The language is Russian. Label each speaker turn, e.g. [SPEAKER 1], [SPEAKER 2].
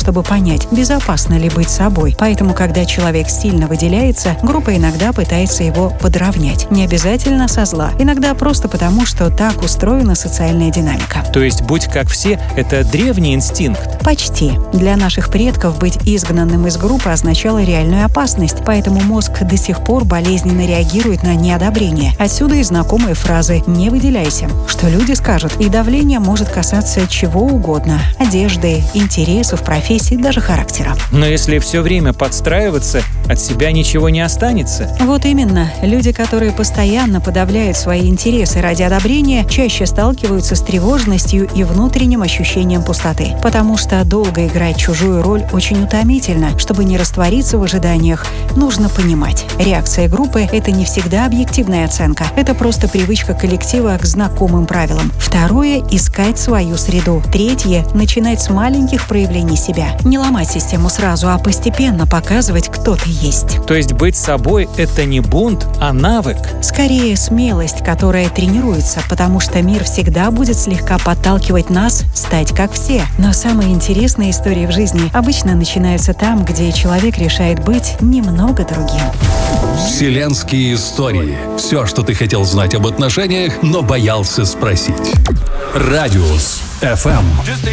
[SPEAKER 1] чтобы понять, безопасно ли быть собой. Поэтому, когда человек сильно выделяется, группа иногда пытается его подровнять. Не обязательно со зла. Иногда просто потому, что так устроена социальная динамика.
[SPEAKER 2] То есть «будь как все» — это древний инстинкт?
[SPEAKER 1] Почти. Для наших предков быть изгнанным из группы означало реальную опасность, поэтому мозг до сих пор болезненно реагирует на неодобрение. Отсюда и знакомые фразы «не выделяйся». Что люди скажут, и давление может касаться чего угодно – одежды, интересов, профессий, даже характера.
[SPEAKER 2] Но если все время подстраиваться, от себя ничего не останется.
[SPEAKER 1] Вот именно. Люди, которые постоянно подавляют свои интересы ради одобрения, чаще сталкиваются с тревожностью и внутренним ощущением пустоты. Потому что долго играть чужую роль очень утомительно. Чтобы не раствориться в ожиданиях, нужно понимать. Реакция группы – это не всегда объективная оценка. Это просто привычка коллектива к знакомым правилам. Второе – искать свою среду. Третье – начинать с маленьких проявлений себя. Не ломать систему сразу, а постепенно показывать, кто ты есть.
[SPEAKER 2] То есть быть собой — это не бунт, а навык?
[SPEAKER 1] Скорее, смелость, которая тренируется, потому что мир всегда будет слегка подталкивать нас стать как все. Но самые интересные истории в жизни обычно начинаются там, где человек решает быть немного другим.
[SPEAKER 3] Вселенские истории. Все, что ты хотел знать об отношениях, но боялся спросить. Радиус FM.